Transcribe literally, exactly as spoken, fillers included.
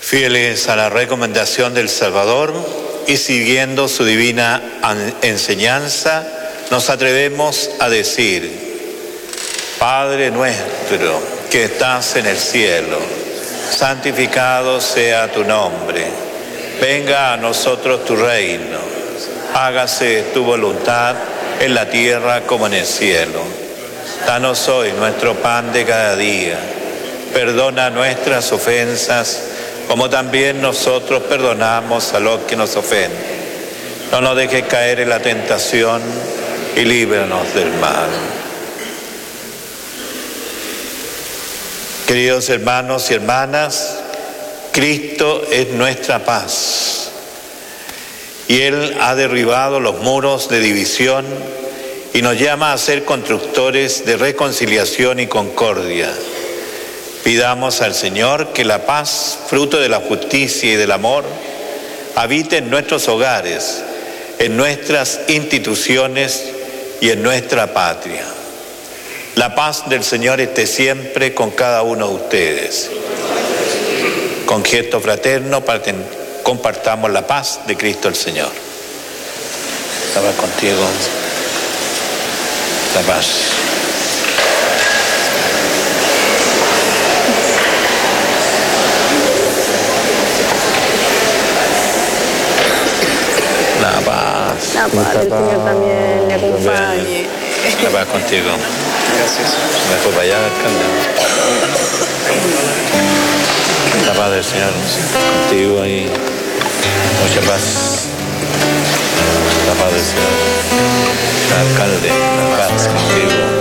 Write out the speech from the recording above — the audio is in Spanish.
Fieles a la recomendación del Salvador y siguiendo su divina enseñanza, nos atrevemos a decir: Padre nuestro que estás en el cielo, santificado sea tu nombre. Venga a nosotros tu reino. Hágase tu voluntad en la tierra como en el cielo. Danos hoy nuestro pan de cada día. Perdona nuestras ofensas, como también nosotros perdonamos a los que nos ofenden. No nos dejes caer en la tentación y líbranos del mal. Queridos hermanos y hermanas, Cristo es nuestra paz. Y Él ha derribado los muros de división y nos llama a ser constructores de reconciliación y concordia. Pidamos al Señor que la paz, fruto de la justicia y del amor, habite en nuestros hogares, en nuestras instituciones y en nuestra patria. La paz del Señor esté siempre con cada uno de ustedes. Con gesto fraterno compartamos la paz de Cristo el Señor. Estaba contigo. La paz. La paz. La paz del Señor también le acompañe. La paz contigo. Gracias. Me fue para allá, alcalde. La paz del Señor contigo y mucha paz. La paz del Señor. Alcalde, la paz contigo.